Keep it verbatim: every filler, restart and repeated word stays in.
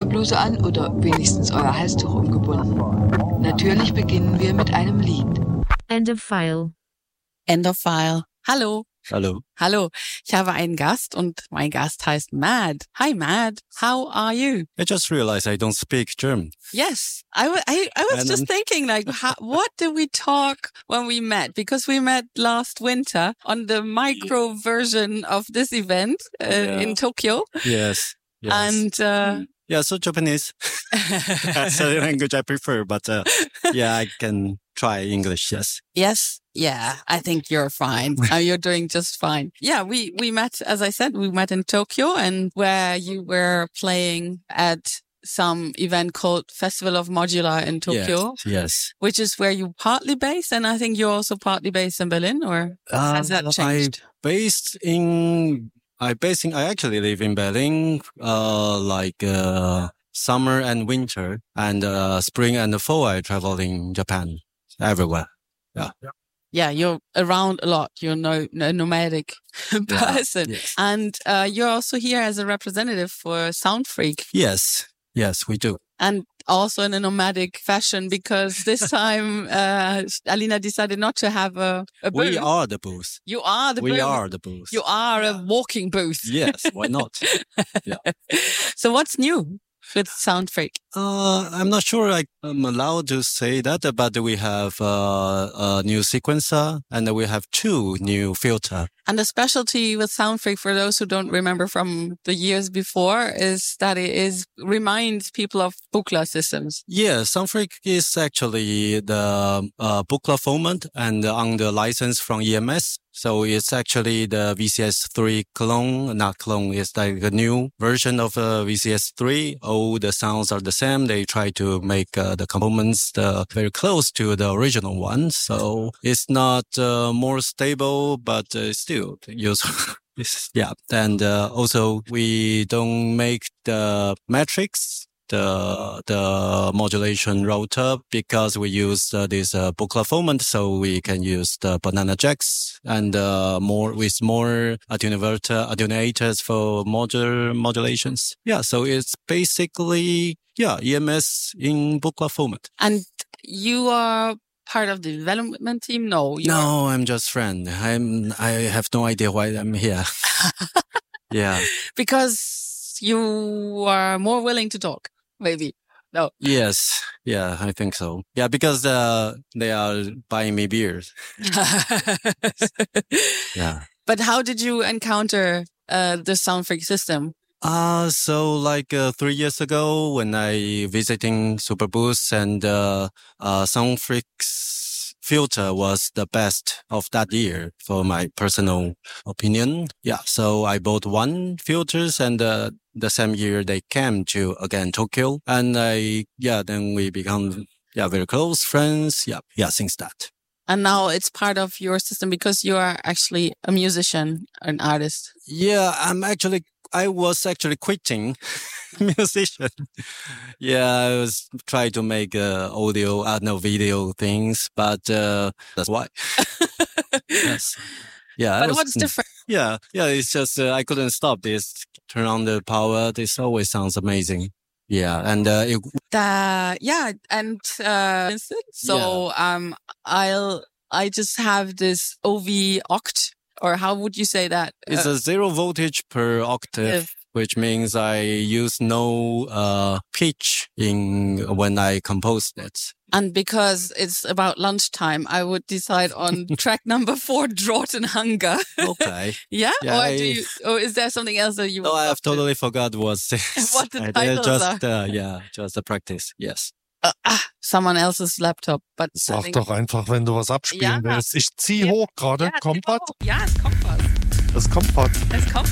Unterbluse an oder wenigstens euer Halstuch umgebunden? Natürlich beginnen wir mit einem Lied. End of file. End of file. Hallo. Hallo. Hallo. Ich habe einen Gast und mein Gast heißt Mad. Hi Mad. How are you? I just realized I don't speak German. Yes. I, w- I, I was And just then- thinking like, how, what did we talk when we met? Because we met last winter on the micro version of this event uh, Yeah. in Tokyo. Yes. Yes. And uh, yeah, so Japanese. That's the language I prefer, but uh, yeah, I can try English, yes. yes, yeah, I think you're fine. uh, you're doing just fine. Yeah, we, we met, as I said, we met in Tokyo and where you were playing at some event called Festival of Modular in Tokyo, Yes. yes. which is where you partly based. And I think you're also partly based in Berlin, or has that Uh, changed? I based in, I based in, I actually live in Berlin, uh, like, uh, summer and winter, and, uh, spring and fall I travel in Japan, everywhere. Yeah, you're around a lot. You're no, no nomadic person. Yes. And uh, you're also here as a representative for Sound Freak. Yes. Yes, we do. And also in a nomadic fashion, because this time uh, Alina decided not to have a, a booth. We are the booth. You are the we booth. are the booth. You are a walking booth. Yes, why not? So what's new with Sound Freak? Uh, I'm not sure I, I'm allowed to say that, but we have uh, a new sequencer and we have two new filter. And the specialty with Sound Freak, for those who don't remember from the years before, is that it is reminds people of Buchla systems. Yeah, Soundfreak is actually the uh, Buchla format and under license from E M S. So it's actually the V C S three clone, not clone, it's like a new version of uh, V C S three. All the sounds are the same. They try to make uh, the components uh, very close to the original one. So it's not uh, more stable, but uh, still useful. This- yeah. And uh, also we don't make the metrics, the the modulation rotor, because we use uh, this uh, Buchla format, so we can use the banana jacks and uh, more with more attenuator attenuators for modular modulations. Yeah, so it's basically yeah E M S in Buchla format. And you are part of the development team? No. You're, No, I'm just friend. I'm I have no idea why I'm here. Yeah. Because you are more willing to talk, maybe. No. Yes. Yeah, I think so. Yeah, because uh, they are buying me beers. Yeah. But how did you encounter uh, the Sound Freak system? Uh, so like uh, three years ago when I visiting Superboost and uh, uh, Soundfreak's filter was the best of that year for my personal opinion. Yeah. So I bought one filters and uh, the same year they came to again Tokyo and I, yeah, then we become, yeah, very close friends. Yeah. Yeah. Since that. And now it's part of your system because you are actually a musician, an artist. Yeah, I'm actually, I was actually quitting musician. Yeah, I was trying to make uh, audio, uh, no video things, but uh, that's why. Yes. Yeah. I But was- what's different? Yeah, yeah, it's just, uh, I couldn't stop this. Turn on the power. This always sounds amazing. Yeah, and uh, it, Uh, yeah, and uh, so um, I'll I just have this O V oct, or how would you say that? it's Uh, a zero voltage per octave. if- Which means I use no uh, pitch in when I compose it. and because it's about lunchtime, I would decide on track number four, Drought and Hunger. Okay. Yeah, Yeah, or I- do you? Or is there something else that you? No, would I love have to- totally forgot what What the I did titles just uh, yeah, just a practice. Yes. Uh, ah, someone else's laptop, but I Sag think- doch einfach, wenn du was abspielen Ja. willst. Ich zieh Ja. hoch gerade. Ja, es Kommt gibt was? auch- Ja, es kommt was. Es kommt was. Es kommt